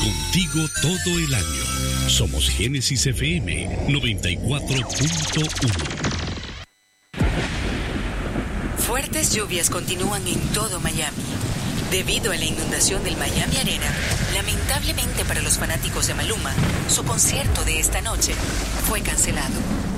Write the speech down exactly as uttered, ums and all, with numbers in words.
Contigo todo el año. Somos Génesis F M noventa y cuatro punto uno. Fuertes lluvias continúan en todo Miami. Debido a la inundación del Miami Arena, lamentablemente para los fanáticos de Maluma, su concierto de esta noche fue cancelado.